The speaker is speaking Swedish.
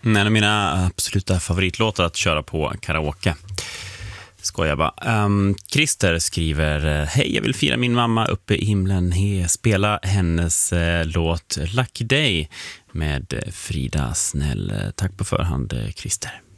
En av mina absoluta favoritlåtar att köra på karaoke. Skojar bara. Christer skriver: hej, jag vill fira min mamma uppe i himlen. Spela hennes låt Lucky Day med Frida Snäll. Tack på förhand, Christer.